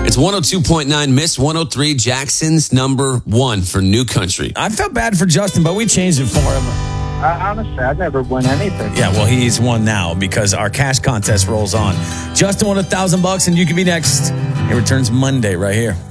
It's 102.9 Miss 103, Jackson's number one for New Country. I felt bad for Justin, but we changed it for him. Honestly, I've never won anything. Yeah, well, he's won now because our cash contest rolls on. Justin won $1,000, and you can be next. It returns Monday right here.